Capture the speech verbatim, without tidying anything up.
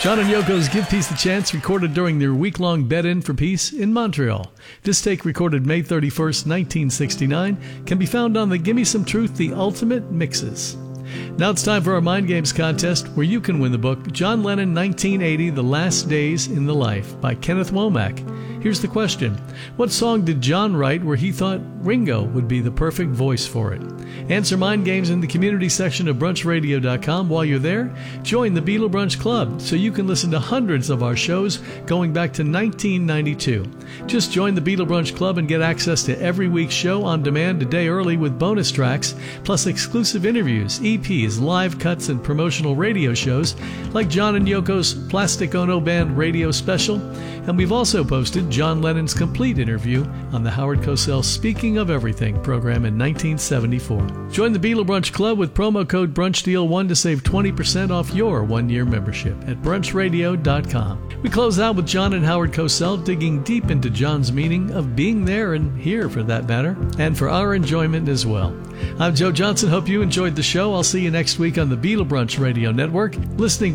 John and Yoko's Give Peace the Chance, recorded during their week-long Bed-In for Peace in Montreal. This take, recorded May thirty-first, nineteen sixty-nine, can be found on the Gimme Some Truth, The Ultimate Mixes. Now it's time for our Mind Games contest, where you can win the book John Lennon nineteen eighty, The Last Days in the Life by Kenneth Womack. Here's the question. What song did John write where he thought Ringo would be the perfect voice for it? Answer Mind Games in the community section of brunch radio dot com. While you're there, join the Beatle Brunch Club so you can listen to hundreds of our shows going back to nineteen ninety-two. Just join the Beatle Brunch Club and get access to every week's show on demand a day early with bonus tracks, plus exclusive interviews, E Ps, live cuts, and promotional radio shows like John and Yoko's Plastic Ono Band radio special. And we've also posted John Lennon's complete interview on the Howard Cosell Speaking of Everything program in nineteen seventy-four. Join the Beatle Brunch Club with promo code BrunchDeal one to save twenty percent off your one-year membership at brunch radio dot com. We close out with John and Howard Cosell digging deep into John's meaning of being there and here, for that matter, and for our enjoyment as well. I'm Joe Johnson. Hope you enjoyed the show. I'll see you next week on the Beatle Brunch Radio Network, listening